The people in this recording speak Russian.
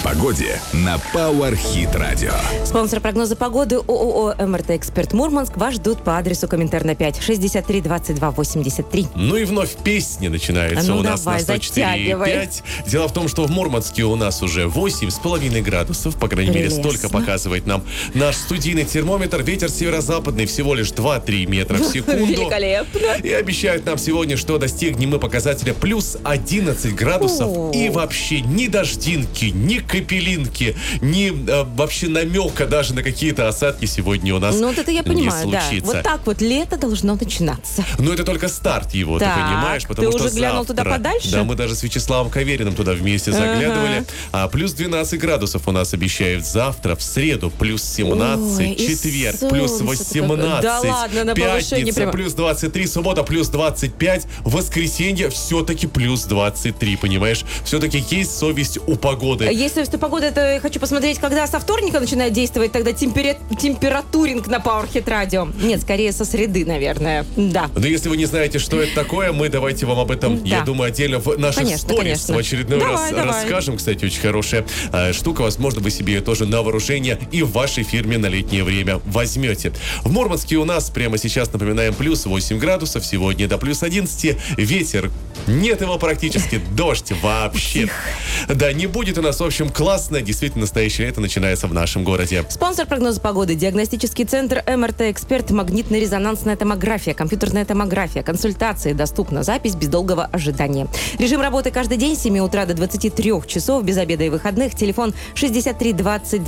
погоде на Power Hit Radio. Спонсор прогноза погоды ООО «МРТ Эксперт Мурманск» вас ждут по адресу Коминтерна 5, 63 22 83. Ну и вновь песня начинается у нас давай, на 104.5. Дело в том, что в Мурманске у нас уже 8,5 градусов. По крайней мере, столько показывает нам наш студийный термометр. Ветер северо-западный всего лишь 2-3 метра в секунду. Великолепно. И обещают нам сегодня, что достигнем мы показателя плюс 11 градусов. И вообще ни дождинки, ни капелинки, ни вообще намека даже на какие-то осадки сегодня у нас Ну, вот это я понимаю, не да. случится. Вот так вот лето должно начинаться. Но это только старт его, Так, ты понимаешь? Потому ты что уже глянул завтра, туда подальше? Да, мы даже с Вячеславом Кавериным туда вместе заглядывали. А плюс 12 градусов у нас обещают завтра, в среду плюс 17, Ой, и четверг солнце плюс такое. 18, Да ладно, на повышение пятница прямо. плюс 23, суббота плюс 25, воскресенье все-таки плюс 23, понимаешь? Все-таки есть совесть у погоды. Если погода, это я хочу посмотреть, когда со вторника начинает действовать тогда температуринг на Power Hit Radio. Нет, скорее со среды, наверное. Да. Но если вы не знаете, что это такое, мы давайте вам об этом, я думаю, отдельно в наших сторис в очередной раз расскажем. Кстати, очень хорошая штука. Возможно, вы себе ее тоже на вооружение и в вашей фирме на летнее время возьмете. В Мурманске у нас прямо сейчас, напоминаем, плюс 8 градусов. Сегодня до плюс 11. Ветер. Нет его практически. Дождь вообще. Да, не будет у нас, в общем, классно. Действительно, настоящее лето начинается в нашем городе. Спонсор прогноза погоды. Диагностический центр МРТ Эксперт. Магнитно-резонансная томография. Компьютерная томография. Консультации. Доступна запись без долгого ожидания. Режим работы каждый день с 7 утра до 23 часов. Без обеда и выходных. Телефон 63 20